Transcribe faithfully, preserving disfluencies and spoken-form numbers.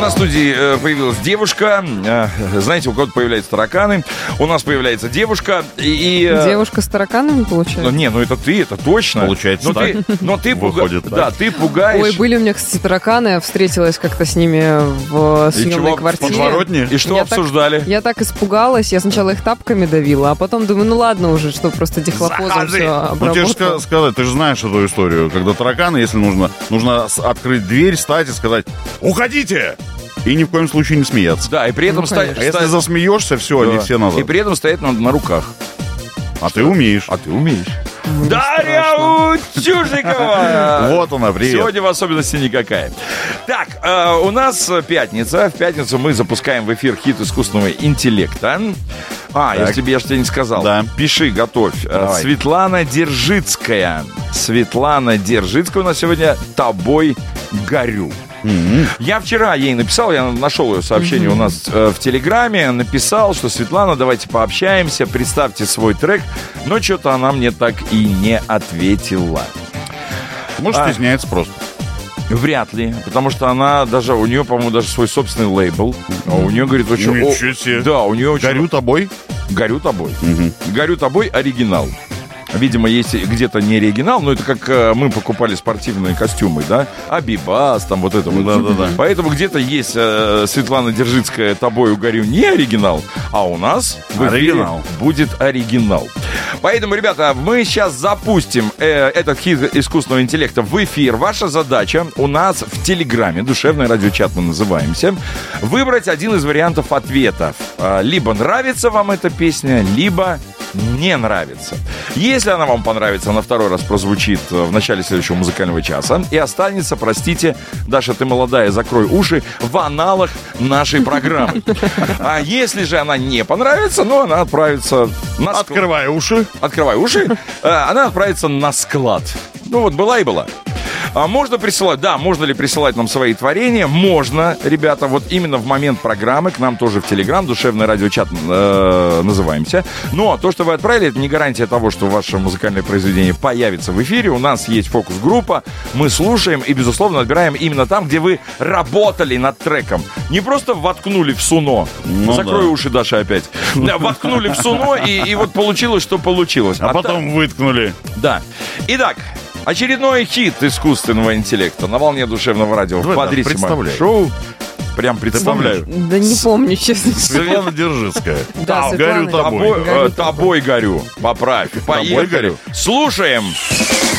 нас в студии э, появилась девушка. Э, знаете, у кого-то появляются тараканы. У нас появляется девушка. И, э... Девушка с тараканами, получается? Ну, не, ну это ты, это точно. Получается но так. Ты, но ты Выходит пуга... так. Да, ты пугаешь. Ой, были у меня, кстати, тараканы. Я встретилась как-то с ними в съемной квартире. Подворотни? И что я обсуждали? Так, я так испугалась. Я сначала их тапками давила, а потом думаю, ну ладно уже, что просто дихлофозом все обработала. Ну тебе же ска- сказать, ты же знаешь эту историю. Когда тараканы, если нужно, нужно с- открыть дверь, встать и сказать «Уходите!» И ни в коем случае не смеяться. Да, и при этом Ну, стоять. А если засмеешься, все, Да. они все назад. И при этом стоять на, на руках. А ты умеешь. А ты умеешь. Мне Дарья Утюжникова! Вот она, привет. Сегодня в особенности никакая. Так, э, у нас пятница. В пятницу мы запускаем в эфир хит искусственного интеллекта. А, Так. если бы я что-то не сказал. Да. Пиши, готовь. Э, Давай. Светлана Держицкая. Светлана Держицкая у нас сегодня «Тобой горю». Я вчера ей написал, я нашел ее сообщение у нас э, в Телеграме, написал, что Светлана, давайте пообщаемся, представьте свой трек, но что-то она мне так и не ответила. Может, А. стесняется просто. Вряд ли, потому что она даже, у нее, по-моему, даже свой собственный лейбл. А у нее, говорит, очень... Ничего себе. Да, у нее очень... Горю тобой. Горю тобой. Горю тобой оригинал. Видимо, есть где-то не оригинал, но это как э, мы покупали спортивные костюмы, да? Абибас, там вот это вот. Да-да-да. Поэтому где-то есть э, Светлана Держицкая «Тобою горю» не оригинал, а у нас в эфире Оригинал. будет оригинал. Поэтому, ребята, мы сейчас запустим э, этот хит искусственного интеллекта в эфир. Ваша задача у нас в Телеграме, душевный радиочат мы называемся, выбрать один из вариантов ответов. Э, либо нравится вам эта песня, либо не нравится. Если она вам понравится, она второй раз прозвучит в начале следующего музыкального часа и останется, простите, Даша, ты молодая, закрой уши, в аналах нашей программы. А если же она не понравится, ну, она отправится на склад. Открывай уши. Открывай уши. А, Она отправится на склад. Ну вот, была и была. А можно присылать, да, можно ли присылать нам свои творения? Можно, ребята, вот именно в момент программы к нам тоже в Телеграм, душевный радиочат э, называемся. Но то, что вы отправили, это не гарантия того, что ваше музыкальное произведение появится в эфире. У нас есть фокус-группа, мы слушаем и, безусловно, отбираем именно там, где вы работали над треком. Не просто воткнули в суно. Ну, Закрой да. уши, Даша, опять. Да, воткнули в суно, и, и вот получилось, что получилось. А, А потом выткнули. да. Итак, очередной хит искусственного интеллекта на волне душевного радио. Давай, В да, «Бодрисимо» представляй. шоу. Прям представляю. Да не помню, честно. Светлана Держицкая. Да, горю Светлана. тобой. Тобой, э, тобой горю. Поправь. Поехали. горю. Слушаем.